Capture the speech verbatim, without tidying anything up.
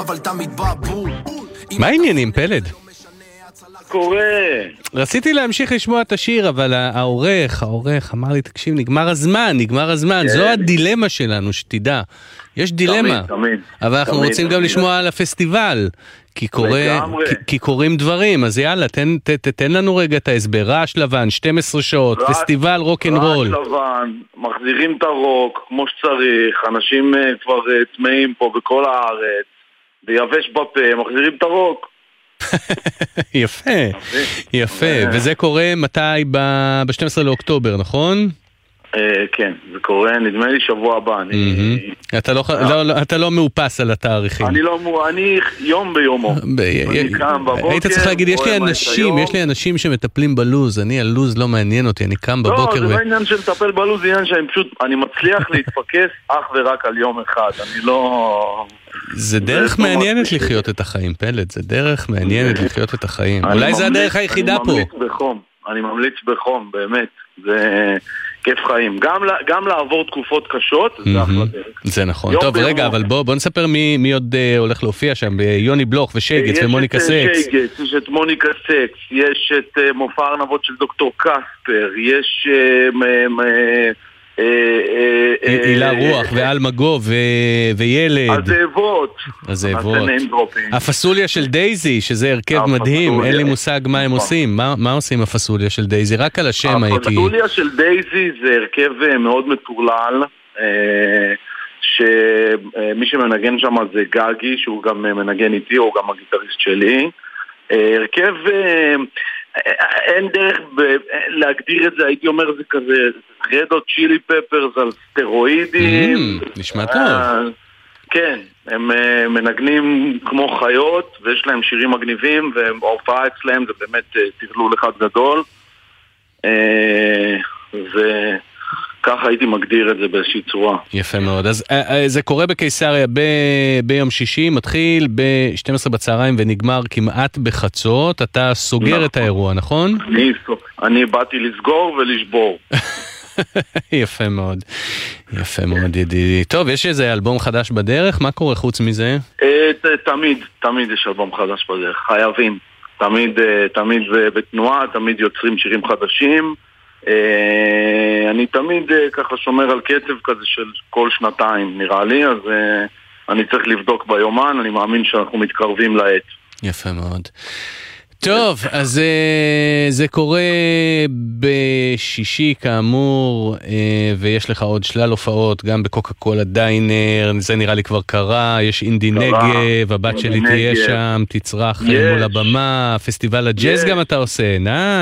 מה העניינים, פלד? קורה. רציתי להמשיך לשמוע את השיר, אבל העורך, העורך אמר לי, תקשיב, נגמר הזמן, נגמר הזמן. זו הדילמה שלנו, שתדע. יש דילמה. אבל אנחנו רוצים גם לשמוע על הפסטיבל. כי כי קוראים דברים, אז יאללה, תתן לנו רגע את ההסבר. רעש לבן, שתים עשרה שעות, פסטיבל רוק אנד רול. רעש לבן, מחזירים את הרוק כמו שצריך, אנשים כבר צמאים פה בכל הארץ, ביבש בפה, מחזירים את הרוק. יפה, יפה. וזה קורה מתי? ב-שנים עשר לאוקטובר, נכון? כן, זה קורה, נדמה לי שבוע הבא. אתה לא מאופס על התאריכים. אני לא, אני יום ביומו. אני קם בבוקר. היית צריך להגיד, יש לי אנשים, יש לי אנשים שמטפלים בלוז, אני הלוז לא מעניין אותי, אני קם בבוקר. לא, זה לא עניין של לטפל בלוז, זה עניין שאני פשוט, אני מצליח להתפקס אך ורק על יום אחד, אני לא... זה דרך מעניינת לחיות את החיים, פלד, זה דרך מעניינת לחיות את החיים. אולי זה הדרך היחידה פה. אני ממליץ בחום, אני ממליץ בחום, באמת, זה... כיף חיים. גם, גם לעבור תקופות קשות, זה אחלה דרך. זה נכון. טוב, רגע, אבל בוא, בוא נספר מי, מי עוד uh, הולך להופיע שם, ביוני בלוך ושייגץ ומוניקה סקס. יש את שייגץ, יש את מוניקה סקס, יש את uh, מופע ארנבות של דוקטור קספר, יש... Uh, מ, מ, הילה רוח ואלמגו וילד. הזאבות. הזאבות. הפסוליה של דייזי, שזה הרכב מדהים, אין לי מושג מה הם עושים. מה עושים הפסוליה של דייזי? רק על השם הייתי... הפסוליה של דייזי זה הרכב מאוד מטורלל, שמי שמנגן שם זה גגי, שהוא גם מנגן איתי, הוא גם הגיטריסט שלי. הרכב... אין דרך להגדיר את זה, הייתי אומר זה כזה רד הוט צ'ילי פפרס על סטרואידים. נשמע טוב. כן, הם מנגנים כמו חיות ויש להם שירים מגניבים וההופעה אצלהם זה באמת תגלול אחד גדול, וככה הייתי מגדיר את זה באיזושהי צורה. יפה מאוד. אז זה קורה בקיסריה ביום שישי, מתחיל ב-שתים עשרה בצהריים ונגמר כמעט בחצות. אתה סוגר את האירוע, נכון? אני באתי לסגור ולשבור. יפה מאוד, יפה מאוד ידידי. טוב, יש איזה אלבום חדש בדרך? מה קורה חוץ מזה? תמיד, תמיד יש אלבום חדש בדרך, חייבים. תמיד, תמיד בתנועה, תמיד יוצרים שירים חדשים. אני תמיד ככה שומר על קצב כזה של כל שנתיים נראה לי, אז אני צריך לבדוק ביומן, אני מאמין שאנחנו מתקרבים לעת. יפה מאוד. טוב, אז זה קורה בשישי כאמור, ויש לך עוד שלל הופעות, גם בקוקה קולה דיינר, זה נראה לי כבר קרה, יש אינדי נגב, הבת שלי תהיה שם, תצרח מול הבמה, פסטיבל הג'אז גם אתה עושה, נא?